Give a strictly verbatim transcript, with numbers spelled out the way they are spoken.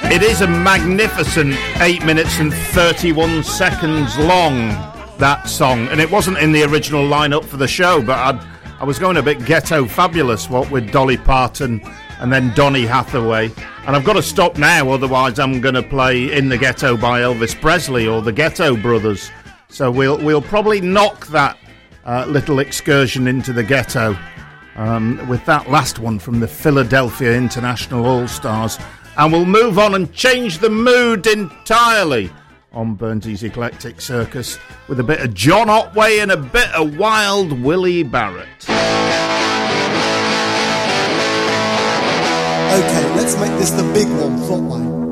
It is a magnificent eight minutes and thirty-one seconds long, that song. And it wasn't in the original lineup for the show, but I'd, I was going a bit ghetto fabulous, what, with Dolly Parton and then Donny Hathaway. And I've got to stop now, otherwise I'm going to play In the Ghetto by Elvis Presley or the Ghetto Brothers. So we'll we'll probably knock that uh, little excursion into the ghetto um, with that last one from the Philadelphia International All-Stars. And we'll move on and change the mood entirely on Burnsy's Eclectic Circus with a bit of John Otway and a bit of Wild Willie Barrett. Okay, let's make this the big one, plot line.